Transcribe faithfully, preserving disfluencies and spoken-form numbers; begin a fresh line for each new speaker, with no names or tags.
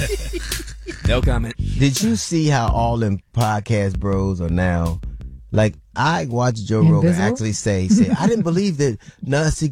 No comment.
Did you see how all them podcast bros are now? Like, I watched Joe Rogan
Invisible?
actually say, say, I didn't believe that Nasi